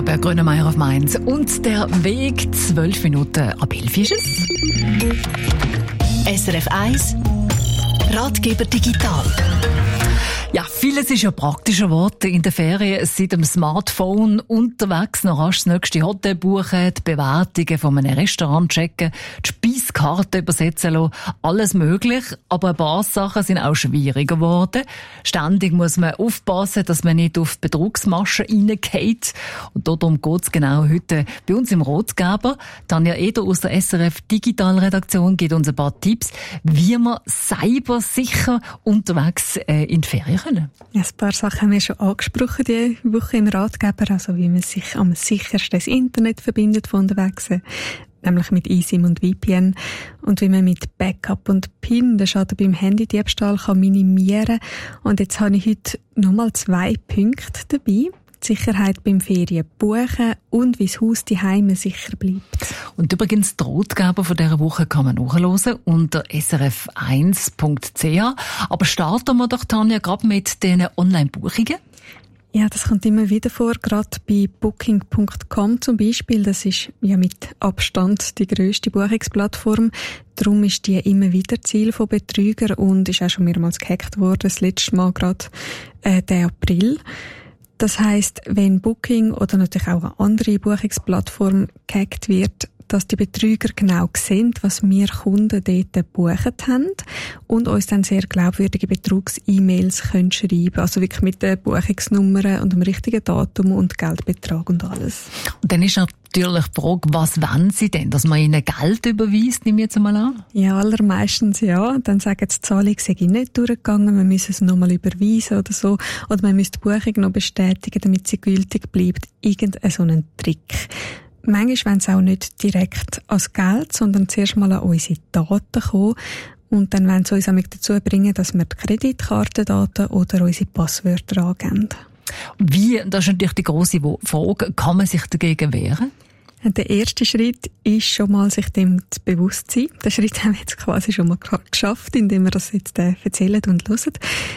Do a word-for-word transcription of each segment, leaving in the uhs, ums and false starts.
Morgen, Grönemeyer auf Mainz. Und der Weg, zwölf Minuten ab elf ist es. S R F eins Ratgeber digital. Ja, vieles ist ja praktischer geworden in den Ferien. Seit dem Smartphone unterwegs noch rasch das nächste Hotel buchen, die Bewertungen von einem Restaurant checken, die Speiskarte übersetzen lassen, alles möglich. Aber ein paar Sachen sind auch schwieriger geworden. Ständig muss man aufpassen, dass man nicht auf die Betrugsmasche reingeht. Und darum geht es genau heute bei uns im Ratgeber. Tanja Eder aus der S R F Digitalredaktion gibt uns ein paar Tipps, wie man cybersicher unterwegs äh, in die Ferien können. Ja, ein paar Sachen haben wir schon angesprochen diese Woche im Ratgeber, also wie man sich am sichersten das Internet verbindet von unterwegs, nämlich mit eSIM und V P N, und wie man mit Backup und PIN den Schaden beim Handydiebstahl kann minimieren. Und jetzt habe ich heute nochmal zwei Punkte dabei. Die Sicherheit beim Ferien buchen und wie das Haus daheim sicher bleibt. Und übrigens, die Ratgeber von dieser Woche kann man nachhören unter s r f eins punkt c h. Aber starten wir doch, Tanja, gerade mit diesen Online-Buchungen. Ja, das kommt immer wieder vor, gerade bei booking punkt com zum Beispiel. Das ist ja mit Abstand die grösste Buchungsplattform. Darum ist die immer wieder Ziel von Betrügern und ist auch schon mehrmals gehackt worden. Das letzte Mal gerade äh, den April. Das heisst, wenn Booking oder natürlich auch eine andere Buchungsplattform gehackt wird, dass die Betrüger genau sehen, was wir Kunden dort gebucht haben und uns dann sehr glaubwürdige Betrugs-E-Mails können schreiben. Also wirklich mit den Buchungsnummern und dem richtigen Datum und Geldbetrag und alles. Und dann ist natürlich die Frage, was wollen sie denn? Dass man ihnen Geld überweist, nehme ich jetzt mal an? Ja, allermeistens ja. Dann sagen sie, die Zahlung sei nicht durchgegangen, wir müssen es nochmal überweisen oder so. Oder man müsste die Buchung noch bestätigen, damit sie gültig bleibt. Irgendein so ein Trick. Manchmal wollen sie auch nicht direkt als Geld, sondern zuerst mal an unsere Daten kommen. Und dann wollen sie uns auch dazu bringen, dass wir die Kreditkartendaten oder unsere Passwörter angeben. Wie, das ist natürlich die grosse Frage, kann man sich dagegen wehren? Der erste Schritt ist schon mal, sich dem zu bewusst sein. Den Schritt haben wir jetzt quasi schon mal geschafft, indem wir das jetzt äh, erzählen und hören.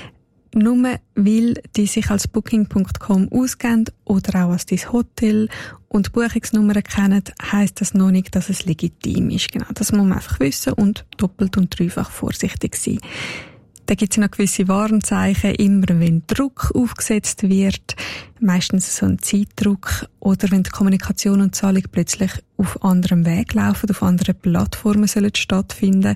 Nur weil die sich als booking punkt com ausgeben oder auch als dein Hotel und Buchungsnummern kennen, heisst das noch nicht, dass es legitim ist. Genau, das muss man einfach wissen und doppelt und dreifach vorsichtig sein. Da gibt es noch gewisse Warnzeichen, immer wenn Druck aufgesetzt wird, meistens so ein Zeitdruck, oder wenn die Kommunikation und Zahlung plötzlich auf anderem Weg laufen, auf anderen Plattformen sollen stattfinden.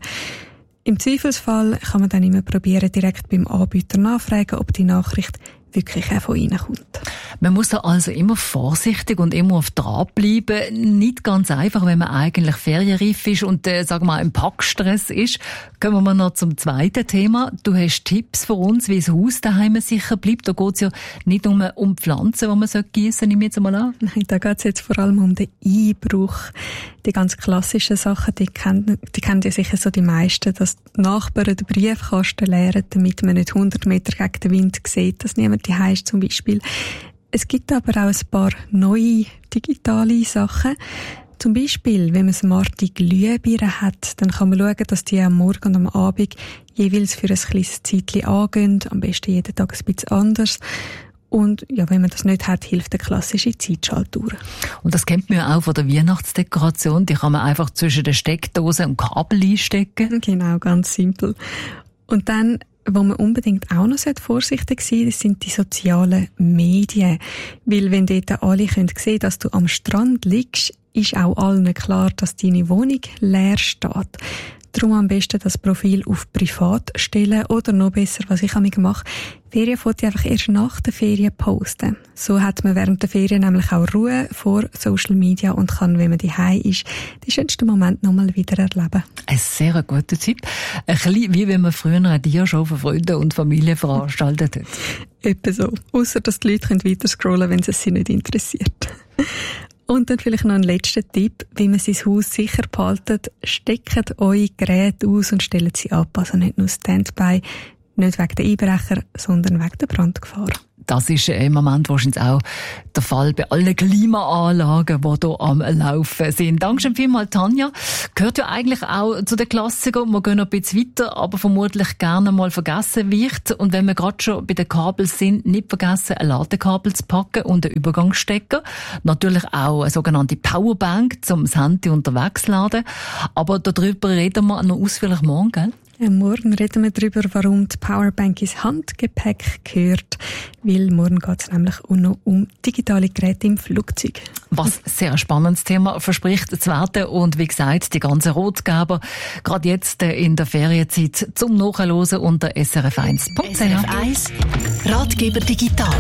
Im Zweifelsfall kann man dann immer probieren, direkt beim Anbieter nachfragen, ob die Nachricht wirklich auch von Ihnen kommt. Man muss da also immer vorsichtig und immer auf dran bleiben. Nicht ganz einfach, wenn man eigentlich ferienreif ist und, äh, sagen wir mal, im Packstress ist. Kommen wir noch zum zweiten Thema. Du hast Tipps für uns, wie das Haus daheim sicher bleibt. Da geht es ja nicht nur um Pflanzen, die man gießen sollte, nehme ich jetzt mal an. Nein, da geht es jetzt vor allem um den Einbruch. Die ganz klassischen Sachen, die kennen, die kennen ja sicher so die meisten, dass die Nachbarn den Briefkasten leeren, damit man nicht hundert Meter gegen den Wind sieht, dass niemand die ist zum Beispiel. Es gibt aber auch ein paar neue digitale Sachen. Zum Beispiel, wenn man smarte Glühbirnen hat, dann kann man schauen, dass die am Morgen und am Abend jeweils für ein kleines Zeitchen angehen, am besten jeden Tag ein bisschen anders. Und ja, wenn man das nicht hat, hilft eine klassische Zeitschaltuhr. Und das kennt man ja auch von der Weihnachtsdekoration. Die kann man einfach zwischen den Steckdosen und Kabel einstecken. Genau, ganz simpel. Und dann, wo man unbedingt auch noch vorsichtig sein sollte, das sind die sozialen Medien. Weil wenn dort alle sehen können, dass du am Strand liegst, ist auch allen klar, dass deine Wohnung leer steht. Darum am besten das Profil auf privat stellen oder noch besser, was ich habe gemacht, Ferienfotos einfach erst nach der Ferien posten. So hat man während der Ferien nämlich auch Ruhe vor Social Media und kann, wenn man daheim ist, den schönsten Moment nochmal wieder erleben. Ein sehr guter Tipp. Ein bisschen wie wenn man früher eine Diashow für Freunde und Familie veranstaltet hat. Etwa so. Ausser, dass die Leute weiter scrollen können, wenn es sie nicht interessiert. Und dann vielleicht noch ein letzter Tipp, wie man sein Haus sicher behaltet. Steckt eure Geräte aus und stellt sie ab. Also nicht nur Standby. Nicht wegen der Einbrecher, sondern wegen der Brandgefahr. Das ist im Moment wahrscheinlich auch der Fall bei allen Klimaanlagen, die hier am Laufen sind. Dankeschön vielmals, Tanja. Gehört ja eigentlich auch zu den Klassikern. Wir gehen noch ein bisschen weiter, aber vermutlich gerne mal vergessen wird. Und wenn wir gerade schon bei den Kabeln sind, nicht vergessen, ein Ladekabel zu packen und einen Übergangsstecker. Natürlich auch eine sogenannte Powerbank, um das Handy unterwegs zu laden. Aber darüber reden wir noch ausführlich morgen, gell? Morgen reden wir darüber, warum die Powerbank ins Handgepäck gehört, weil morgen geht es nämlich auch noch um digitale Geräte im Flugzeug. Was ein sehr spannendes Thema verspricht zu werden und wie gesagt, die ganzen Rotgeber, gerade jetzt in der Ferienzeit zum Nachhören unter s r f eins punkt c h. S R F eins Ratgeber digital.